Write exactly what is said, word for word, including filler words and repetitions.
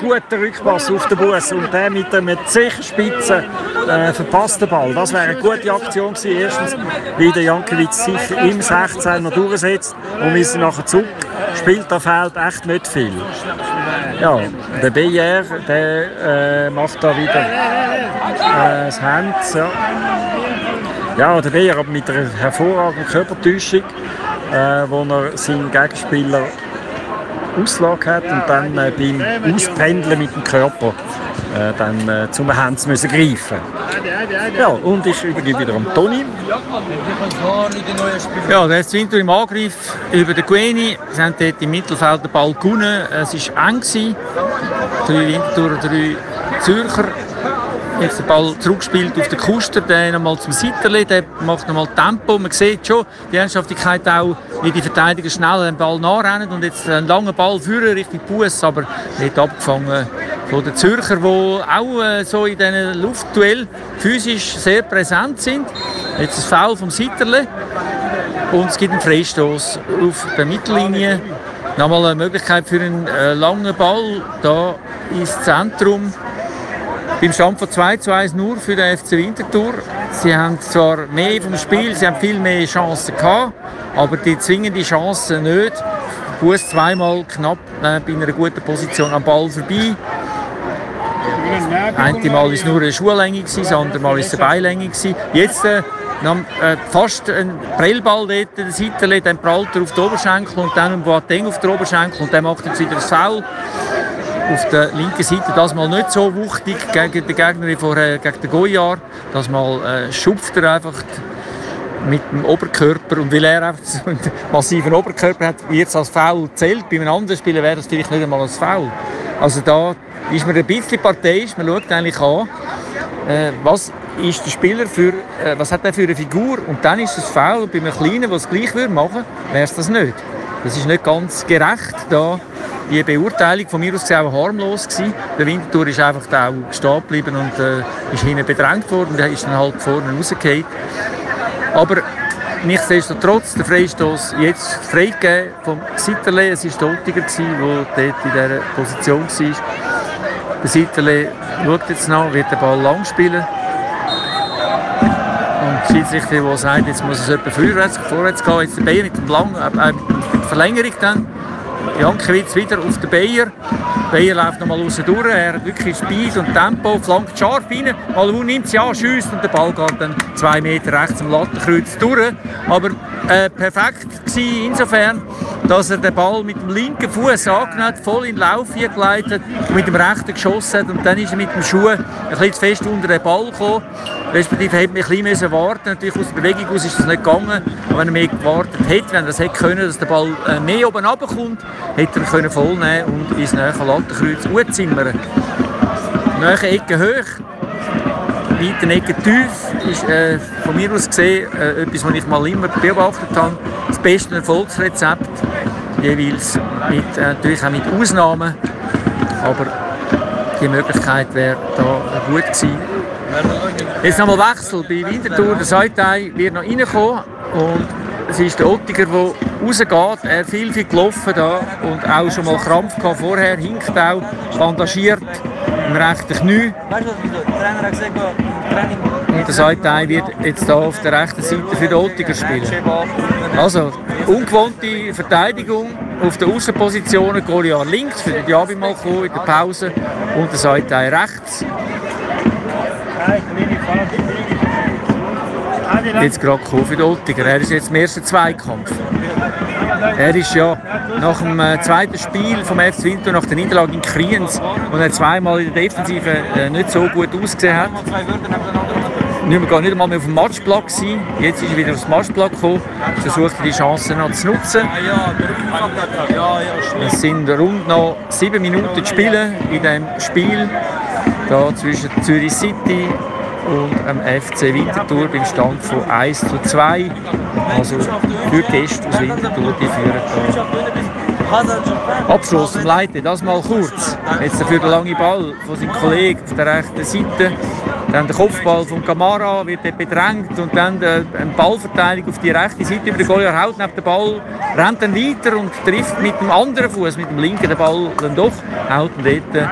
guter Rückpass auf den Bus und der mit einem Zehenspitze äh, verpassten Ball. Das wäre eine gute Aktion gewesen. Erstens, wie der Jankovic sich im sechzehn noch durchsetzt und wie sie nachher zurück spielt, da fehlt echt nicht viel. Ja, der Beyer, der äh, macht da wieder äh, das Hand. Ja. Ja, der Beyer mit einer hervorragenden Körpertäuschung, äh, wo er seinen Gegenspieler Auslage hat und dann äh, beim Auspendeln mit dem Körper äh, dann äh, zum Hand müssen greifen. Ja, und ich übergebe wieder an Toni. Ja, der ist Winter im Angriff über den Gueni. Sie haben dort im Mittelfeld den Ball gewonnen. Es war eng. Drei Winterthurer, drei Zürcher. Jetzt der Ball zurückgespielt auf den Kuster, der nochmal zum Seiterli, der macht nochmal Tempo. Man sieht schon die Ernsthaftigkeit auch, wie die Verteidiger schnell den Ball nachrennen. Und jetzt einen langen Ball führen Richtung Bus, aber nicht abgefangen von den Zürcher, die auch äh, so in diesen Luftduell physisch sehr präsent sind. Jetzt ein Foul vom Seiterli und es gibt einen Freistoß auf der Mittellinie. Nochmal eine Möglichkeit für einen äh, langen Ball da ins Zentrum. Beim Stand von zwei zu eins nur für den F C Winterthur. Sie haben zwar mehr vom Spiel, sie haben viel mehr Chancen gehabt, aber die zwingende Chance nicht. Bus zweimal knapp äh, bei einer guten Position am Ball vorbei. Einmal war es nur eine Schuhlänge, das andere Mal war es eine Beilänge. Jetzt äh, äh, fast ein Prellball dort, der Seiterli, dann prallt er auf den Oberschenkel und dann ein Boateng auf den Oberschenkel und dann macht er jetzt wieder das Foul. Auf der linken Seite das mal nicht so wuchtig gegen den Gegner vorher, gegen den Goyard. Das mal äh, schupft er einfach mit dem Oberkörper. Und weil er einfach so einen massiven Oberkörper hat, wird es als Foul gezählt. Bei einem anderen Spieler wäre das vielleicht nicht einmal als Foul. Also da ist man ein bisschen parteiisch. Man schaut eigentlich an, äh, was ist der Spieler für, äh, was hat er für eine Figur. Und dann ist es Foul. Und bei einem Kleinen, der es gleich würde machen, wäre es das nicht. Das ist nicht ganz gerecht da. Die Beurteilung von mir aus war auch harmlos gewesen. Der Winterthur ist einfach da auch stehen geblieben und äh, ist hinten bedrängt worden. Der ist dann halt vorne rausgefallen. Aber nichtsdestotrotz, der Freistoß jetzt freigegeben vom Seiterli. Es war der Ottiger, der dort in dieser Position war. Der Seiterli schaut jetzt noch, wird den Ball lang spielen. Und der Schiedsrichter, der sagt, jetzt muss es etwa vorwärts, vorwärts gehen. Jetzt der Bayer mit, dem lang, äh, mit der Verlängerung dann. Jankovic wieder auf den Bayer. Bayer läuft noch mal raus durch. Er hat wirklich Speed und Tempo, flankt scharf rein. Malou nimmt sie an, schiesst und der Ball geht dann zwei Meter rechts am Lattenkreuz durch. Aber äh, perfekt war insofern, dass er den Ball mit dem linken Fuß angenommen hat, voll in den Lauf geleitet und mit dem rechten geschossen hat. Und dann ist er mit dem Schuh ein bisschen zu fest unter den Ball gekommen. Respektive hätte man ein bisschen warten müssen. Natürlich aus der Bewegung aus ist das nicht gegangen. Aber wenn er mehr gewartet hätte, wenn er das hätte können, dass der Ball äh, mehr oben runterkommt, hätte er können voll nehmen und ins nähe Lattenkreuz zimmern. Nähe Ecke hoch, weite Ecke tief ist äh, von mir aus gesehen äh, etwas, was ich mal immer beobachtet habe. Das beste Erfolgsrezept, jeweils mit, äh, natürlich auch mit Ausnahmen, aber die Möglichkeit wäre da gut gewesen. Jetzt nochmal Wechsel bei Winterthur. Der Seitai wird noch reinkommen und es ist der Ottiger, der rausgeht. Er hat viel, viel gelaufen da und auch schon mal Krampf gehabt vorher, hinkt auch, bandagiert im rechten Knie. Und der Seitai wird jetzt hier auf der rechten Seite für den Ottiger spielen. Also, ungewohnte Verteidigung auf den Außenpositionen. Goliath links, für den Diaby mal gekommen in der Pause und der Seitai rechts. Jetzt gerade für den Ottiger. Er ist jetzt im ersten Zweikampf. Er ist ja nach dem äh, zweiten Spiel vom F C Winterthur, nach der Niederlage in Kriens, wo er zweimal in der Defensive äh, nicht so gut ausgesehen hat, nicht mehr, nicht einmal mehr auf dem Matchplatz sein. Jetzt ist er wieder aufs Matchplatz gekommen, versucht die Chancen noch zu nutzen. Es sind rund noch sieben Minuten zu spielen in diesem Spiel da zwischen Zürich City und am F C Winterthur beim Stand von eins zu zwei. Also für die Gäste aus Winterthur, die führen da. Abschluss vom Leite, das mal kurz. Jetzt dafür der lange Ball von seinem Kollegen auf der rechten Seite. Dann der Kopfball von Camara wird dort bedrängt und dann eine Ballverteidigung auf die rechte Seite über den Goliath, haut neben den Ball, rennt dann weiter und trifft mit dem anderen Fuß, mit dem linken den Ball dann doch, haut dort